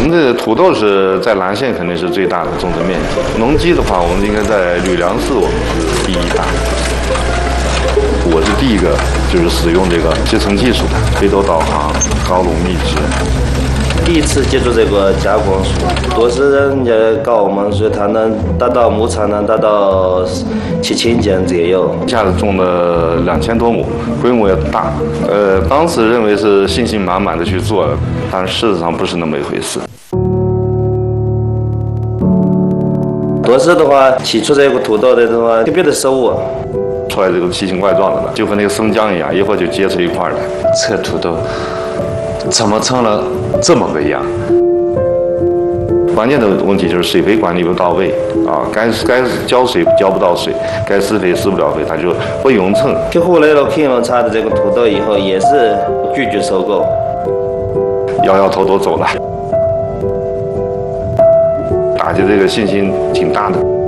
们的土豆是在蓝县肯定是最大的种植面积，农机的话，我们应该在吕梁市我们是第一大。我是第一个就是使用这个集成技术的飞斗导航、高炉密植。 第一次接触这个加工术，都是人家搞我们，所以它能达到亩产能达到7000件左右。 一下子种了2000多亩，规模也大。当时认为是信心满满的去做，但事实上不是那么一回事。 多时的话，起出这个土豆的话，特别的熟啊。 出来这个奇形怪状的了，就和那个生姜一样，一会儿就结出一块来。 这土豆怎么成了这么个样？ 关键的问题就是水肥管理不到位啊，该浇水浇不到水，该施肥施不了肥，它就不匀称。 客户来了品了查的这个土豆以后，也是拒绝收购， 摇摇头都走了，打击这个信心挺大的。